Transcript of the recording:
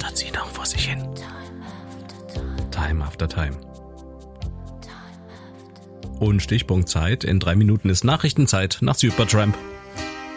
stottert sie noch vor sich hin. Time after time. Und Stichpunkt Zeit, in 3 Minuten ist Nachrichtenzeit nach Supertramp.